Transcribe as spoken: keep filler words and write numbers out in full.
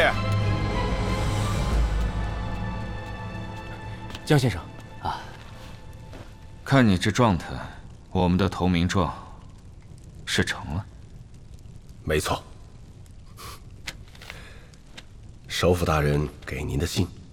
江先生， 啊，看你这状态，我们的投名状是成了。 没错，首府大人给您的信。